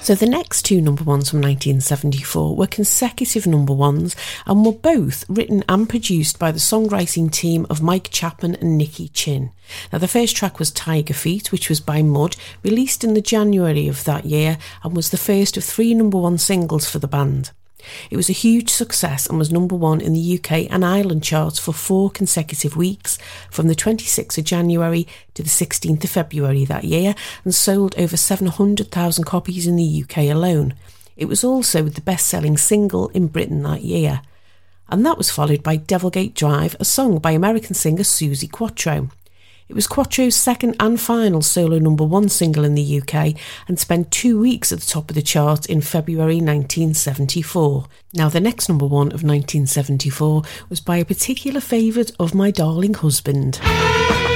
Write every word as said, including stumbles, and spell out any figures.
So the next two number ones from nineteen seventy-four were consecutive number ones and were both written and produced by the songwriting team of Mike Chapman and Nicky Chinn. Now the first track was Tiger Feet, which was by Mud, released in the January of that year and was the first of three number one singles for the band. It was a huge success and was number one in the U K and Ireland charts for four consecutive weeks, from the twenty-sixth of January to the sixteenth of February that year, and sold over seven hundred thousand copies in the U K alone. It was also the best-selling single in Britain that year. And that was followed by Devilgate Drive, a song by American singer Suzi Quatro. It was Quattro's second and final solo number one single in the U K and spent two weeks at the top of the chart in February nineteen seventy-four. Now the next number one of nineteen seventy-four was by a particular favourite of my darling husband.